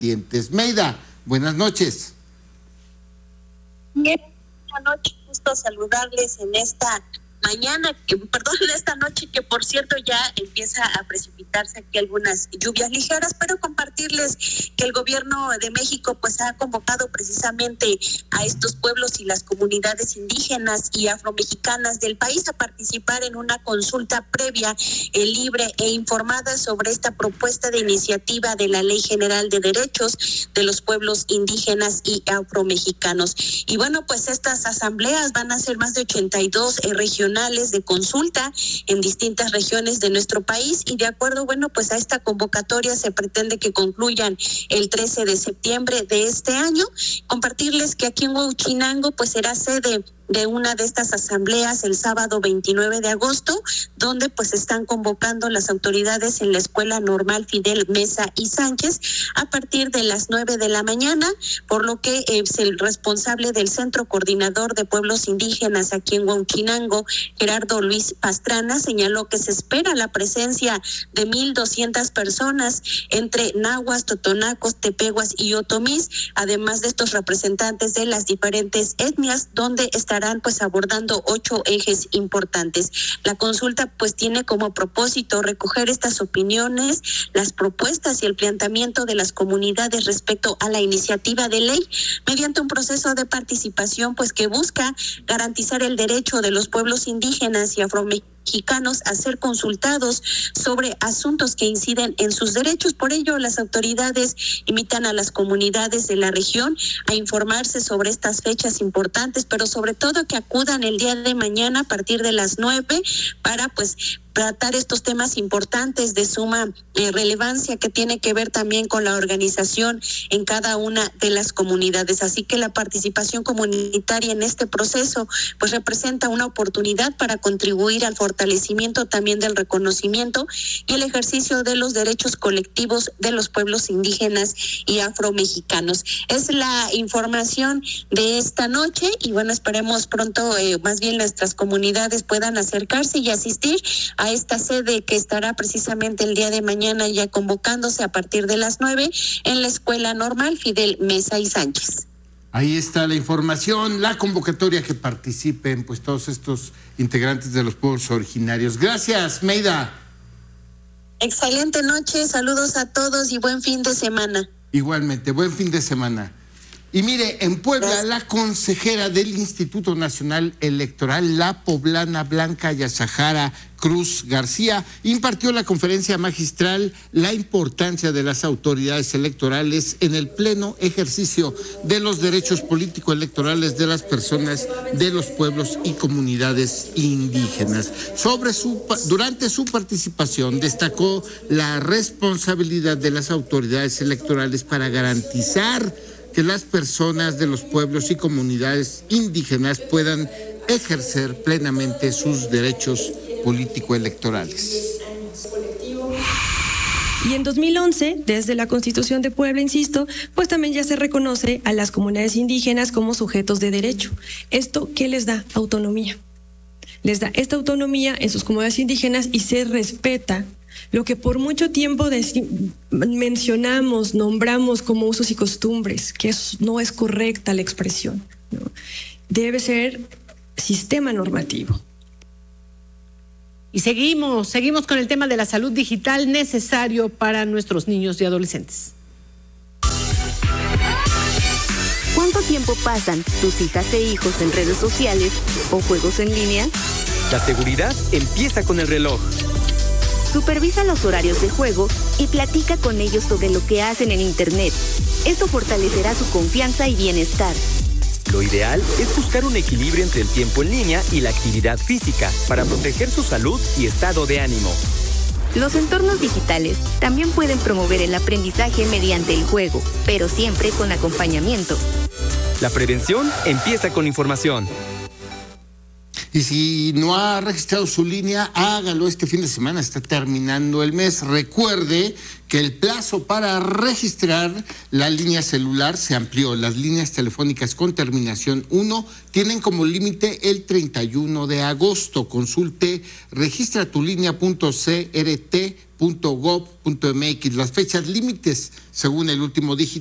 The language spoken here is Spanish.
Meida, buenas noches. Bien, buenas noches, gusto saludarles en esta mañana, en esta noche, que por cierto ya empieza a precipitarse aquí algunas lluvias ligeras, pero compartirles que el gobierno de México pues ha convocado precisamente a estos pueblos y las comunidades indígenas y afromexicanas del país a participar en una consulta previa, libre e informada sobre esta propuesta de iniciativa de la Ley General de Derechos de los Pueblos Indígenas y Afromexicanos. Y bueno, pues estas asambleas van a ser más de 82 regionales de consulta en distintas regiones de nuestro país, y de acuerdo, pues a esta convocatoria se pretende que concluyan el 13 de septiembre de este año. Compartirles que aquí en Huachinango pues será sede de una de estas asambleas el sábado 29 de agosto, donde pues están convocando las autoridades en la Escuela Normal Fidel Mesa y Sánchez a partir de las 9 de la mañana, por lo que es el responsable del Centro Coordinador de Pueblos Indígenas aquí en Huachinango, Gerardo Luis Pastrana, señaló que se espera la presencia de 1,200 personas entre nahuas, totonacos, tepehuas y otomís, además de estos representantes de las diferentes etnias, donde estarán pues abordando 8 ejes importantes. La consulta pues tiene como propósito recoger estas opiniones, las propuestas y el planteamiento de las comunidades respecto a la iniciativa de ley mediante un proceso de participación pues que busca garantizar el derecho de los pueblos indígenas y afromexicanos a ser consultados sobre asuntos que inciden en sus derechos. Por ello, las autoridades invitan a las comunidades de la región a informarse sobre estas fechas importantes, pero sobre todo que acudan el día de mañana a partir de las 9 para pues tratar estos temas importantes de suma relevancia que tiene que ver también con la organización en cada una de las comunidades. Así que la participación comunitaria en este proceso pues representa una oportunidad para contribuir al fortalecimiento también del reconocimiento y el ejercicio de los derechos colectivos de los pueblos indígenas y afromexicanos. Es la información de esta noche y bueno, esperemos pronto más bien nuestras comunidades puedan acercarse y asistir a esta sede que estará precisamente el día de mañana ya convocándose a partir de las 9 en la Escuela Normal Fidel Mesa y Sánchez. Ahí está la información, la convocatoria, que participen pues todos estos integrantes de los pueblos originarios. Gracias, Meida. Excelente noche, saludos a todos y buen fin de semana. Igualmente, buen fin de semana. Y mire, en Puebla, la consejera del Instituto Nacional Electoral, la poblana Blanca Yasahara Cruz García, impartió la conferencia magistral La importancia de las autoridades electorales en el pleno ejercicio de los derechos político-electorales de las personas de los pueblos y comunidades indígenas. Durante su participación destacó la responsabilidad de las autoridades electorales para garantizar que las personas de los pueblos y comunidades indígenas puedan ejercer plenamente sus derechos político-electorales. Y en 2011, desde la Constitución de Puebla, insisto, pues también ya se reconoce a las comunidades indígenas como sujetos de derecho. ¿Esto qué les da? Autonomía. Les da esta autonomía en sus comunidades indígenas y se respeta lo que por mucho tiempo mencionamos, nombramos como usos y costumbres, que no es correcta la expresión, ¿no? Debe ser sistema normativo. Y seguimos con el tema de la salud digital necesario para nuestros niños y adolescentes. ¿Cuánto tiempo pasan tus hijas e hijos en redes sociales o juegos en línea? La seguridad empieza con el reloj. Supervisa los horarios de juego y platica con ellos sobre lo que hacen en Internet. Esto fortalecerá su confianza y bienestar. Lo ideal es buscar un equilibrio entre el tiempo en línea y la actividad física para proteger su salud y estado de ánimo. Los entornos digitales también pueden promover el aprendizaje mediante el juego, pero siempre con acompañamiento. La prevención empieza con información. Y si no ha registrado su línea, hágalo este fin de semana, está terminando el mes. Recuerde que el plazo para registrar la línea celular se amplió. Las líneas telefónicas con terminación 1 tienen como límite el 31 de agosto. Consulte registratulinea.crt.gov.mx. Las fechas límites, según el último dígito